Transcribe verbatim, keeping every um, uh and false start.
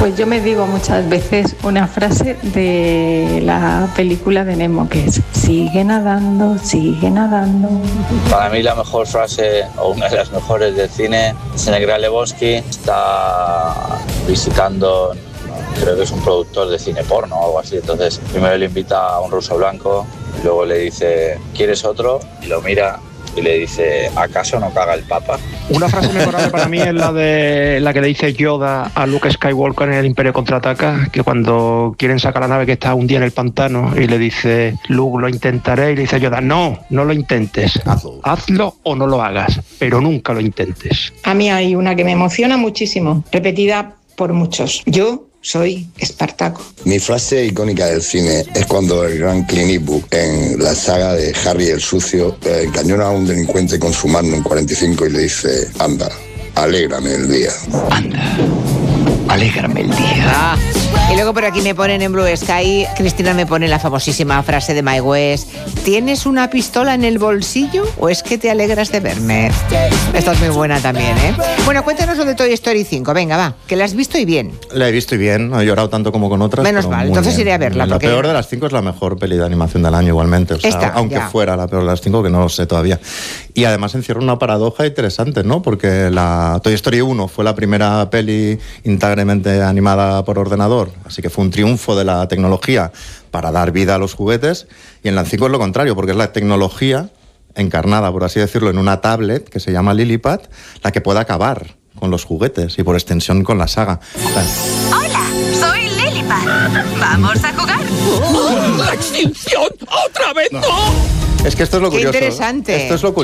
Pues yo me digo muchas veces una frase de la película de Nemo, que es: sigue nadando, sigue nadando. Para mí la mejor frase, o una de las mejores del cine, es en el Gran Lebowski. Está visitando, creo que es un productor de cine porno o algo así. Entonces primero le invita a un ruso blanco y luego le dice: ¿quieres otro? Y lo mira y le dice: ¿acaso no caga el papa? Una frase memorable para mí es la de la que le dice Yoda a Luke Skywalker en El Imperio Contraataca, que cuando quieren sacar la nave que está hundida en el pantano y le dice Luke: lo intentaré, y le dice Yoda: no, no lo intentes, hazlo, hazlo o no lo hagas, pero nunca lo intentes. A mí hay una que me emociona muchísimo, repetida por muchos: yo soy Espartaco. Mi frase icónica del cine es cuando el gran Clint Eastwood, en la saga de Harry el Sucio, eh, encañona a un delincuente con su Magnum cuarenta y cinco y le dice: anda, alégrame el día. Anda, alégrame el día. Ah, y luego por aquí me ponen en Blue Sky, Cristina me pone la famosísima frase de My West: ¿tienes una pistola en el bolsillo o es que te alegras de verme? Esta es muy buena también, ¿eh? Bueno, cuéntanos lo de Toy Story cinco, venga, va, que la has visto y bien. La he visto y bien, no he llorado tanto como con otras. Menos mal, entonces bien. iré a verla. La porque... peor de las cinco es la mejor peli de animación del año igualmente, o sea, Esta, aunque ya. fuera la peor de las cinco, que no lo sé todavía. Y además encierra una paradoja interesante, ¿no? Porque la Toy Story uno fue la primera peli íntegramente animada por ordenador, así que fue un triunfo de la tecnología para dar vida a los juguetes, y en la cinco es lo contrario, porque es la tecnología encarnada, por así decirlo, en una tablet que se llama Lillipad, la que puede acabar con los juguetes y por extensión con la saga. Hola, soy Lillipad. ¿Vamos a jugar? ¡La extinción! ¡Otra vez no! Es que esto es lo Qué curioso. interesante. Esto es lo curioso.